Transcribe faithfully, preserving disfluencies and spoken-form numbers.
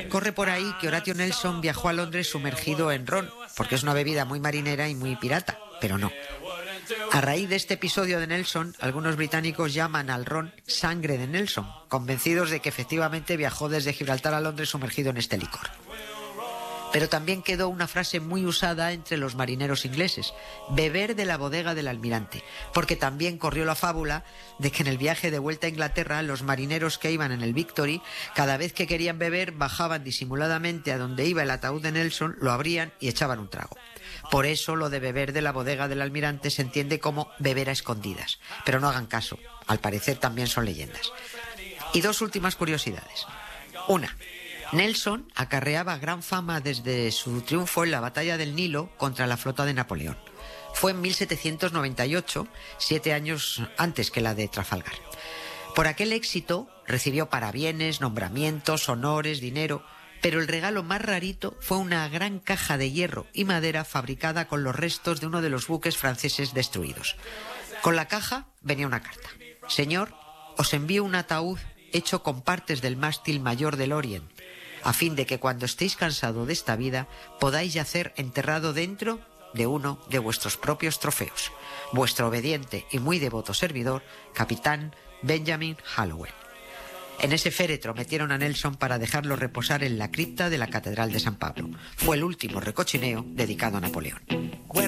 Corre por ahí que Horatio Nelson viajó a Londres sumergido en ron, porque es una bebida muy marinera y muy pirata, pero no. A raíz de este episodio de Nelson, algunos británicos llaman al ron sangre de Nelson, convencidos de que efectivamente viajó desde Gibraltar a Londres sumergido en este licor. Pero también quedó una frase muy usada entre los marineros ingleses: beber de la bodega del almirante, porque también corrió la fábula de que en el viaje de vuelta a Inglaterra los marineros que iban en el Victory, cada vez que querían beber, bajaban disimuladamente a donde iba el ataúd de Nelson, lo abrían y echaban un trago. Por eso lo de beber de la bodega del almirante se entiende como beber a escondidas, pero no hagan caso, al parecer también son leyendas. Y dos últimas curiosidades. Una: Nelson acarreaba gran fama desde su triunfo en la batalla del Nilo contra la flota de Napoleón. Fue en mil setecientos noventa y ocho, siete años antes que la de Trafalgar. Por aquel éxito recibió parabienes, nombramientos, honores, dinero, pero el regalo más rarito fue una gran caja de hierro y madera fabricada con los restos de uno de los buques franceses destruidos. Con la caja venía una carta: Señor, os envío un ataúd hecho con partes del mástil mayor del Orient, a fin de que cuando estéis cansado de esta vida podáis yacer enterrado dentro de uno de vuestros propios trofeos. Vuestro obediente y muy devoto servidor, Capitán Benjamin Hallowell. En ese féretro metieron a Nelson para dejarlo reposar en la cripta de la Catedral de San Pablo. Fue el último recochineo dedicado a Napoleón.